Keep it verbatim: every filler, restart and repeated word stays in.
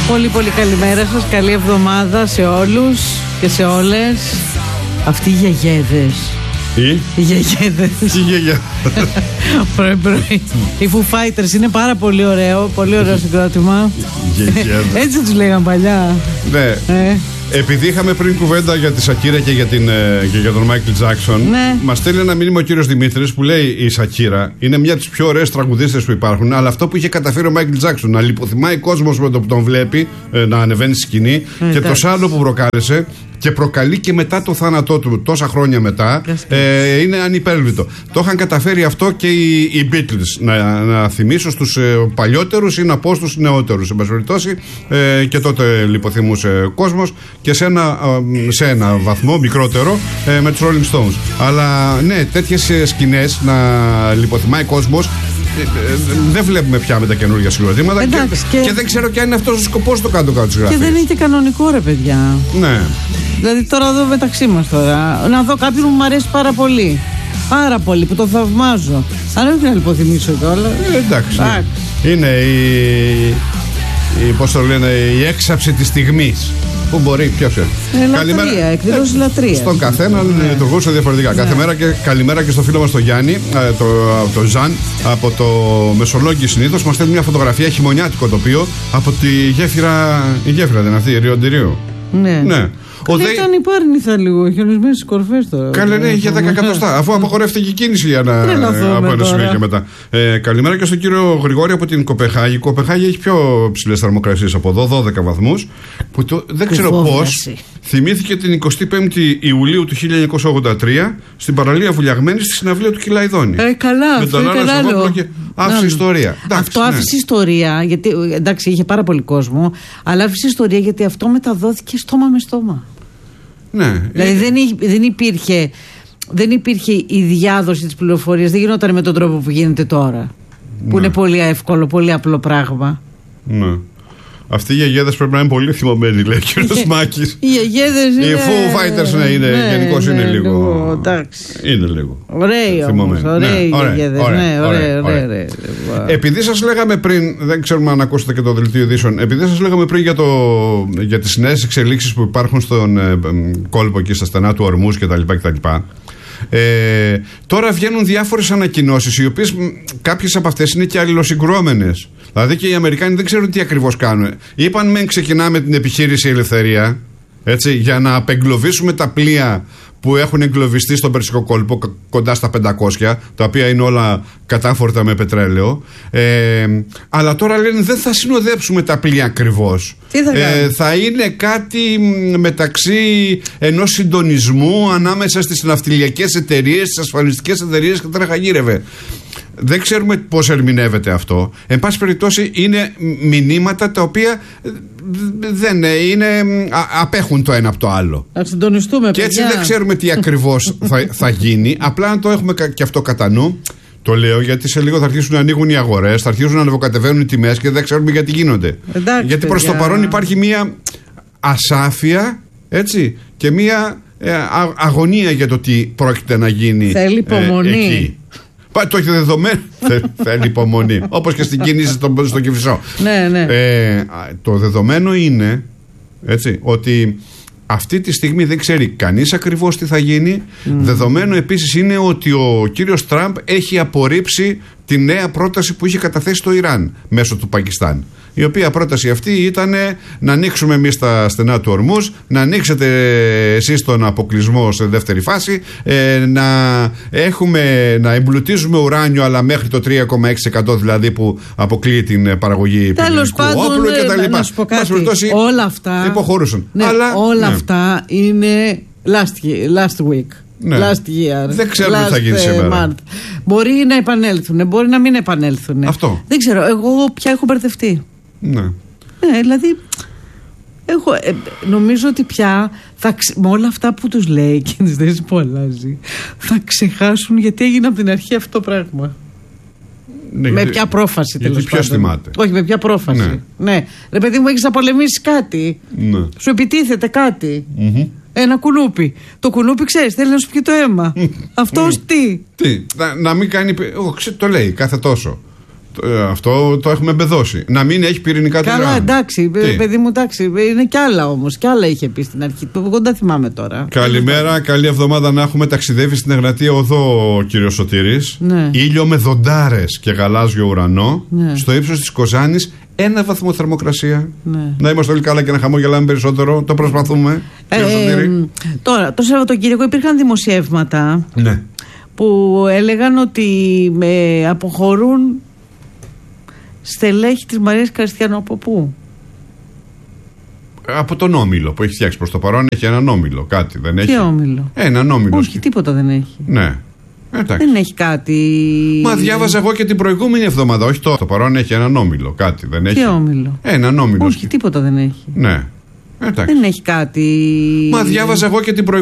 Πολύ πολύ καλημέρα σας, καλή εβδομάδα σε όλους και σε όλες. Αυτοί οι γιαγέδες. Οι, οι γιαγέδες. Τι γιαγιά. Πρωί πρωί. Οι Foo Fighters είναι πάρα πολύ ωραίο, πολύ ωραίο συγκρότημα. Έτσι τους λέγαν παλιά. Ναι. Ε. Επειδή είχαμε πριν κουβέντα για τη Σακύρα και για, την, και για τον Μάικλ Τζάκσον, ναι. Μας στέλνει ένα μήνυμα ο κύριος Δημήτρης που λέει: η Σακύρα είναι μια από τις πιο ωραίες τραγουδίστες που υπάρχουν, αλλά αυτό που είχε καταφέρει ο Μάικλ Τζάκσον να λιποθυμάει κόσμος με το που τον βλέπει να ανεβαίνει στη σκηνή ε, και το σάλο που προκάλεσε και προκαλεί και μετά το θάνατό του, τόσα χρόνια μετά, ε, είναι ανυπέρβλητο. Το είχαν καταφέρει αυτό και οι, οι Beatles. Να, να θυμίσω στους ε, παλιότερους ή να πω στους νεότερους. Εν πάση περιπτώσει, ε, και τότε λιποθυμούσε ο κόσμος και σε ένα, ε, σε ένα βαθμό μικρότερο ε, με τους Rolling Stones. Αλλά ναι, τέτοιες σκηνές να λιποθυμάει κόσμος. Δεν βλέπουμε πια με τα καινούργια συγκροτήματα και, και... και δεν ξέρω και αν είναι αυτός ο σκοπός το κάτω κάτω της γραφής. Και δεν είναι και κανονικό, ρε παιδιά. Ναι. Δηλαδή τώρα εδώ μεταξύ μας τώρα να δω κάποιον που μου αρέσει πάρα πολύ. Πάρα πολύ, που το θαυμάζω. Αλλά όχι να λιποθυμίσω κιόλας. Ε, εντάξει. Ναι. Είναι η, η, πώς το λένε, η έξαψη της στιγμής. Πού μπορεί, ποιος είναι. Ε, λατρεία, εκδηλώσεις ε, λατρείας. Στον καθένα ναι. λειτουργούσε διαφορετικά. Ναι. Κάθε μέρα και καλημέρα και στο φίλο μας τον Γιάννη, ε, το, το Ζαν, από το Μεσολόγγι συνήθως. Μας στέλνει μια φωτογραφία, χειμωνιάτικο τοπίο, από τη γέφυρα. Η γέφυρα δεν είναι αυτή, η Ριοντηρίου. Ναι. ναι. Ο Δε... Ήταν υπάρνηθα λίγο, έχει ορισμένες κορφές τώρα. Καλέ, ναι, για δέκα εκατοστά. Αφού απαγορεύτηκε η κίνηση για να. Από ένα σημείο και μετά. Ε, καλημέρα και στον κύριο Γρηγόρη από την Κοπεχάγη. Η Κοπεχάγη έχει πιο ψηλές θερμοκρασίες από εδώ, δώδεκα βαθμούς. Που το, δεν ξέρω πώς. Θυμήθηκε την εικοστή πέμπτη Ιουλίου του χίλια εννιακόσια ογδόντα τρία στην παραλία Βουλιαγμένη στη συναυλία του Κιλαϊδόνη. Ε, καλά, με τον Άρα και άφησε ιστορία. Αυτό άφησε ναι. ιστορία, γιατί εντάξει είχε πάρα πολύ κόσμο, αλλά άφησε ιστορία γιατί αυτό μεταδόθηκε στόμα με στόμα. Ναι. Δηλαδή δεν, δεν, υπήρχε, δεν υπήρχε η διάδοση της πληροφορίας, δεν γινόταν με τον τρόπο που γίνεται τώρα. Ναι. Που είναι πολύ εύκολο, πολύ απλό πράγμα. Ναι. Αυτοί οι γιαγέδες πρέπει να είναι πολύ θυμωμένοι, λέει ο κύριος Μάκης. Οι γιαγέδες είναι. Οι Foo Fighters, ναι, είναι, ναι, γενικώς είναι, είναι λίγο. λίγο εντάξει. Είναι λίγο. Ωραίοι όμως, ωραίοι οι γιαγέδες. Ναι, ωραία, ωραία. Επειδή σας λέγαμε πριν, δεν ξέρουμε αν ακούσατε και το δελτίο ειδήσεων, επειδή σας λέγαμε πριν για, το, για τις νέες εξελίξεις που υπάρχουν στον ε, κόλπο εκεί στα στενά του Ορμούς κτλ. Ε, τώρα βγαίνουν διάφορες ανακοινώσεις, οι οποίες κάποιες από αυτές είναι και αλληλοσυγκρόμενες. Δηλαδή και οι Αμερικάνοι δεν ξέρουν τι ακριβώς κάνουν. Είπαν μεν ξεκινάμε την επιχείρηση Ελευθερία, έτσι, για να απεγκλωβίσουμε τα πλοία που έχουν εγκλωβιστεί στον Περσικό κόλπο κοντά στα πεντακόσια, τα οποία είναι όλα κατάφορτα με πετρέλαιο. Ε, αλλά τώρα λένε δεν θα συνοδέψουμε τα πλοία ακριβώς. Τι θα, ε, θα είναι κάτι μεταξύ ενός συντονισμού ανάμεσα στις ναυτιλιακές εταιρείες, στις ασφαλιστικές εταιρείες και τώρα χαγύρευε. Δεν ξέρουμε πώς ερμηνεύεται αυτό. Εν πάση περιπτώσει είναι μηνύματα τα οποία δεν είναι, α, απέχουν το ένα από το άλλο. Να συντονιστούμε, και έτσι παιδιά. Δεν ξέρουμε τι ακριβώς θα, θα γίνει. Απλά να το έχουμε και αυτό κατά νου. Το λέω γιατί σε λίγο θα αρχίσουν να ανοίγουν οι αγορές, θα αρχίσουν να ανεβοκατεβαίνουν οι τιμές και δεν ξέρουμε γιατί γίνονται. Εντάξει, γιατί προς το παρόν υπάρχει μια ασάφεια, έτσι, και μια ε, α, αγωνία για το τι πρόκειται να γίνει. Θέλει υπομονή. Ε, εκεί. Το έχει δεδομένο. Θέλει υπομονή. Όπως και στην κίνηση στον στο Κηφισό. Ναι, ναι. Ε, το δεδομένο είναι, έτσι, ότι αυτή τη στιγμή δεν ξέρει κανείς ακριβώς τι θα γίνει. Mm. Δεδομένο επίσης είναι ότι ο κύριος Τραμπ έχει απορρίψει τη νέα πρόταση που είχε καταθέσει το Ιράν μέσω του Πακιστάν. Η οποία πρόταση αυτή ήταν να ανοίξουμε εμείς τα στενά του Ορμούς, να ανοίξετε εσείς τον αποκλεισμό σε δεύτερη φάση, ε, να, έχουμε, να εμπλουτίζουμε ουράνιο, αλλά μέχρι το τρία κόμμα έξι τοις εκατό δηλαδή που αποκλείει την παραγωγή πυρηνικού όπλου κτλ. Να σου πω κάτι, όλα αυτά, υποχωρούσαν. Ναι, αλλά, όλα ναι. αυτά είναι last, last week. Ναι. Last year. Δεν ξέρουμε τι θα γίνει σήμερα. Month. Μπορεί να επανέλθουν, μπορεί να μην επανέλθουν. Αυτό. Δεν ξέρω, εγώ πια έχω μπερδευτεί. Ναι. Ναι, δηλαδή έχω, ε, νομίζω ότι πια θα, με όλα αυτά που τους λέει και τις θέσεις που αλλάζει, θα ξεχάσουν γιατί έγινε από την αρχή αυτό το πράγμα. Ναι, με ποια πρόφαση, τέλος πάντων. Ποιος θυμάται. Όχι, με ποια πρόφαση. Ναι. ναι. Ρε παιδί μου, έχεις να πολεμήσεις κάτι. Ναι. Σου επιτίθεται κάτι. Mm-hmm. Ένα κουνούπι. Το κουνούπι, ξέρεις, θέλει να σου πιει το αίμα. Αυτός τι. Τι. Να, να μην κάνει. Εγώ, το λέει κάθε τόσο. Αυτό το έχουμε εμπεδώσει. Να μην έχει πυρηνικά του Καλά, ουράνου. εντάξει, Τι? παιδί μου, εντάξει. Είναι κι άλλα όμως. Κι άλλα είχε πει στην αρχή. Εγώ δεν τα θυμάμαι τώρα. Καλημέρα, καλή εβδομάδα να έχουμε. Ταξιδεύει στην Εγνατία Οδό ο κύριος Σωτήρης. Ναι. Ήλιο με δοντάρες και γαλάζιο ουρανό. Ναι. Στο ύψος της Κοζάνης, ένα βαθμό θερμοκρασία. Ναι. Να είμαστε όλοι καλά και να χαμόγελάμε περισσότερο. Το προσπαθούμε. Ε, Κύριε Σωτήρη. Τώρα, το Σαββατοκύριακο υπήρχαν δημοσιεύματα Ναι. που έλεγαν ότι με αποχωρούν στελέχη της Μαρίας Καριστιανού. Από πού? Από τον Όμιλο που έχει φτιάξει προς το παρόν, έχει έναν Όμιλο. Κάτι δεν έχει. Τι Όμιλο? Έναν Όμιλο. Όχι, τίποτα δεν έχει. Ναι. Εντάξει. Δεν έχει κάτι. Μα διάβαζα εγώ και την προηγούμενη εβδομάδα. Όχι τώρα. Το παρόν έχει έναν Όμιλο. Κάτι δεν έχει. Τι Όμιλο? Έναν Όμιλο. Όχι, τίποτα δεν έχει. Ναι. Εντάξει. Δεν έχει κάτι. Μα διάβαζα εγώ και την προηγούμενη.